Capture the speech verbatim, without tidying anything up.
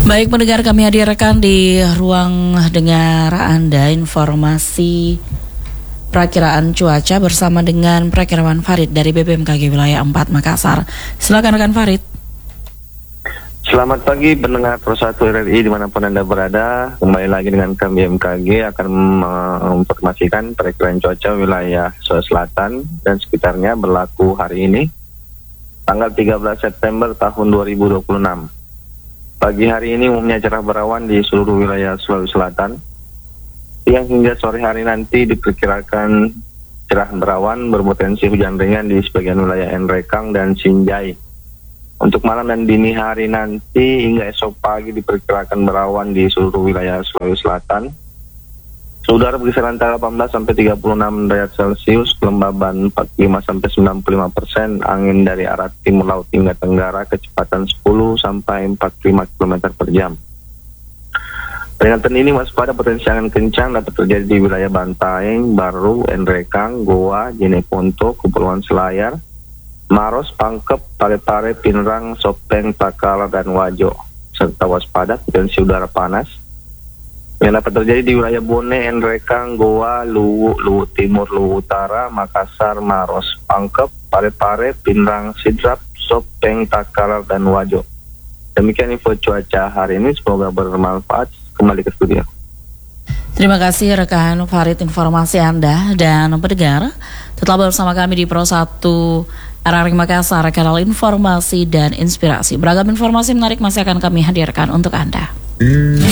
Baik pendengar, kami hadirkan di ruang dengar Anda informasi perakiraan cuaca bersama dengan Perakirawan Farid dari B B M K G Wilayah empat Makassar. Silakan rekan Farid. Selamat pagi pendengar Pro satu R R I dimanapun Anda berada. Kembali lagi dengan kami B M K G akan menginformasikan perakiraan cuaca wilayah Sulawesi Selatan dan sekitarnya berlaku hari ini tanggal tiga belas September tahun dua ribu dua puluh enam. Pagi hari ini umumnya cerah berawan di seluruh wilayah Sulawesi Selatan. Siang hingga sore hari nanti diperkirakan cerah berawan berpotensi hujan ringan di sebagian wilayah Nrekang dan Sinjai. Untuk malam dan dini hari nanti hingga esok pagi diperkirakan berawan di seluruh wilayah Sulawesi Selatan. Suhu udara berkisar antara delapan belas sampai tiga puluh enam derajat Celcius, kelembaban empat puluh lima sampai sembilan puluh lima persen, angin dari arah timur laut hingga tenggara kecepatan sepuluh sampai empat puluh lima kilometer per jam. Peringatan ini waspada potensi angin kencang dapat terjadi di wilayah Bantaeng, Baru, Nrekang, Goa, Jeneponto, Kepulauan Selayar, Maros, Pangkep, Parepare, Pinrang, Sopeng, Takala, dan Wajo, serta waspada potensi udara panas yang dapat terjadi di wilayah Bone, Nrekang, Goa, Luwu, Luwu Timur, Luwu Utara, Makassar, Maros, Pangkep, Parepare, Pinrang, Sidrap, Sopeng, Takala, dan Wajo. Demikian info cuaca hari ini, semoga bermanfaat. Kembali ke studio. Terima kasih rekan Farid informasi Anda, dan pendengar tetap bersama kami di Pro satu R R I Makassar, kanal informasi dan inspirasi. Beragam informasi menarik masih akan kami hadirkan untuk Anda.